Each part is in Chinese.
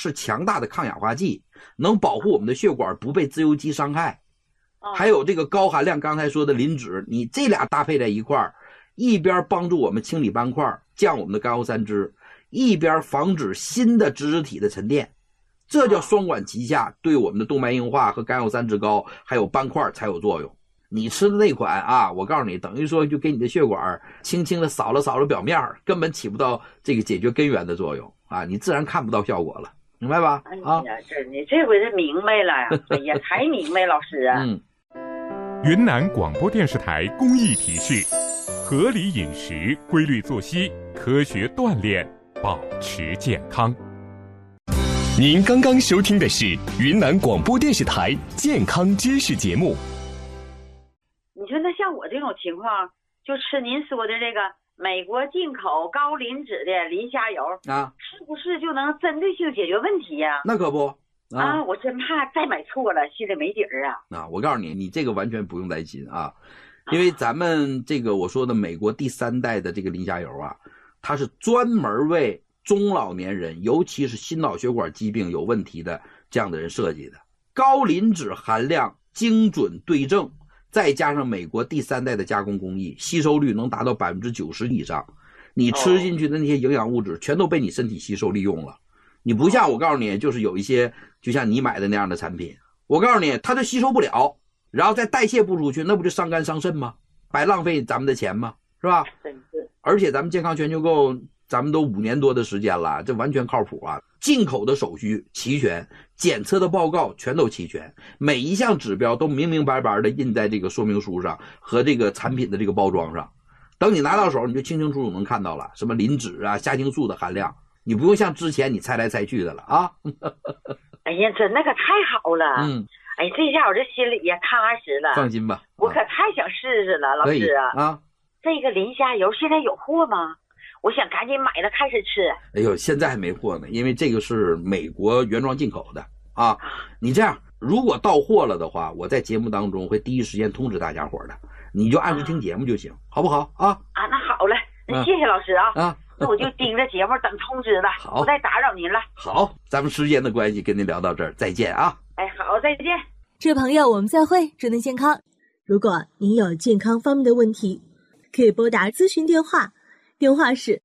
是强大的抗氧化剂，能保护我们的血管不被自由基伤害。还有这个高含量刚才说的磷脂，你这俩搭配在一块儿，一边帮助我们清理斑块，降我们的甘油三酯，一边防止新的脂质体的沉淀，这叫双管齐下，对我们的动脉硬化和甘油三酯高还有斑块才有作用。你吃的那款啊，我告诉你，等于说就给你的血管轻轻的扫了表面，根本起不到这个解决根源的作用啊，你自然看不到效果了，明白吧？ 哎呀，你这回是明白了呀！哎呀，才明白，老师啊。 云南广播电视台公益提示：合理饮食、规律作息、科学锻炼，保持健康。 您刚刚收听的是云南广播电视台健康知识节目。 你说那像我这种情况，就吃您说的这个美国进口高磷脂的磷虾油啊，是不是就能针对性解决问题呀？ 那可不啊，我真怕再买错了，心里没底儿啊！ 我告诉你，你这个完全不用担心啊，因为咱们这个我说的美国第3代的这个磷虾油啊，它是专门为中老年人，尤其是心脑血管疾病有问题的这样的人设计的，高磷脂含量精准对症，再加上美国第3代的加工工艺，吸收率能达到90%以上，你吃进去的那些营养物质全都被你身体吸收利用了。你不像我告诉你，就是有一些就像你买的那样的产品，我告诉你它就吸收不了，然后再代谢不出去，那不就伤肝伤肾吗？白浪费咱们的钱吗？是吧？而且咱们健康全球购咱们都5年多的时间了，这完全靠谱啊！进口的手续齐全，检测的报告全都齐全，每一项指标都明明白白的印在这个说明书上和这个产品的这个包装上。等你拿到手，你就清清楚楚能看到了，什么磷脂啊、虾青素的含量，你不用像之前你猜来猜去的了啊！ 哎呀，真那可太好了！哎，这下我这心里也踏实了。 放心吧， 我可太想试试了，老师啊！这个磷虾油现在有货吗？我想赶紧买了开始吃。 哎呦，现在还没货呢，因为这个是美国原装进口的啊。你这样，如果到货了的话，我在节目当中会第一时间通知大家伙的，你就按时听节目就行，好不好啊？ 那好了，那谢谢老师啊。那我就盯着节目等通知了， 好， 不再打扰您了。 好，咱们时间的关系跟您聊到这儿，再见啊。 哎，好，再见。 这位朋友，我们再会，祝您健康。如果您有健康方面的问题，可以拨打咨询电话，电话是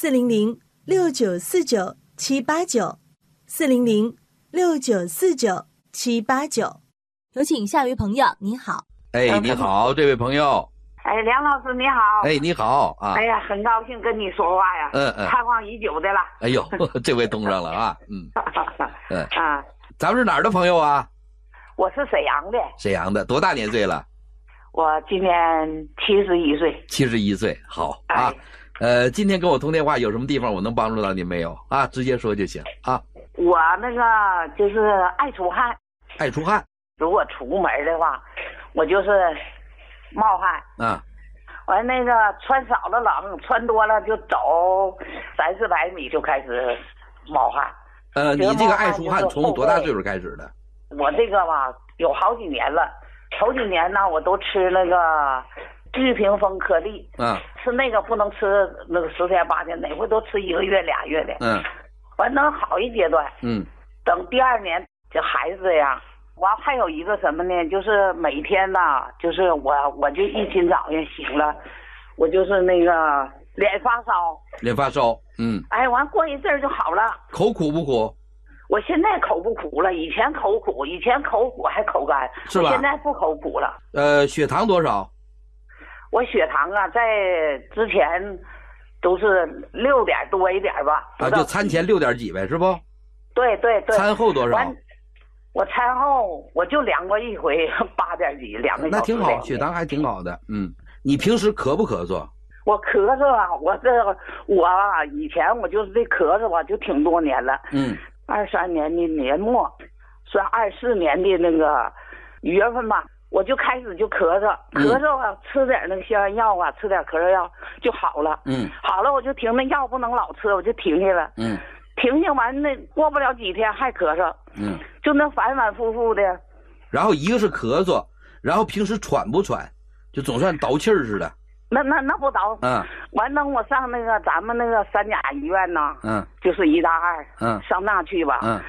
400-6949-789，400-6949-789。有请下一位朋友，您好。 哎，你好，这位朋友。 哎，梁老师你好。 哎，你好啊。 哎呀，很高兴跟你说话呀。盼望已久的了。 哎呦，这回通上了啊。咱们是哪儿的朋友啊？ 我是沈阳的。 沈阳的，多大年岁了？ 我今年71岁。 71岁，好啊。今天跟我通电话有什么地方我能帮助到您没有啊？直接说就行啊。 我那个就是爱出汗。 爱出汗。 如果出门的话，我就是冒汗。完那个穿少了冷，穿多了就走300-400米就开始冒汗。 你这个爱出汗从多大岁数开始的？ 我这个吧有好几年了，头几年呢我都吃那个聚屏风颗粒，吃那个不能吃那个10天8天，哪回都吃1个月2月的。完能好一阶段。等第2年就还是这样。完还有一个什么呢？就是每天呢，就是我就一清早上醒了，我就是那个脸发烧。 脸发烧， 哎，完过一阵儿就好了。 口苦不苦？ 我现在口不苦了，以前口苦，以前口苦还口干， 是吧？ 现在不口苦了。 血糖多少？ 我血糖啊，在之前都是6点多一点吧。 就餐前6点几呗，是不？ 对。 餐后多少？ 我餐后我就量过一回8点几，2个小时。 那挺好，血糖还挺好的。你平时咳不咳嗽？ 我咳嗽啊，我以前我就是这咳嗽啊，就挺多年了。23年的年末，算24年的那个1月份吧，我就开始就咳嗽，啊，吃点那个消炎药啊，吃点咳嗽药就好了。好了我就停，那药不能老吃，我就停下了。停下完那过不了几天还咳嗽。就那反反复复的。 然后一个是咳嗽，然后平时喘不喘？就总算倒气儿似的。 那不倒。完等我上那个咱们那个三甲医院呢，就是医大2，上那去吧。